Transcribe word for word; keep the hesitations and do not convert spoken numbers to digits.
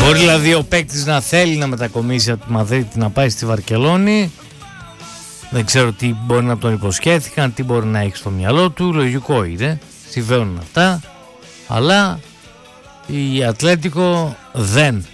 Μπορεί δηλαδή ο παίκτης να θέλει να μετακομίσει από τη Μαδρίτη να πάει στη Βαρκελόνη. Δεν ξέρω τι μπορεί να τον υποσχέθηκαν, τι μπορεί να έχει στο μυαλό του. Λογικό είναι, συμβαίνουν αυτά. Αλλά η Ατλέτικο δεν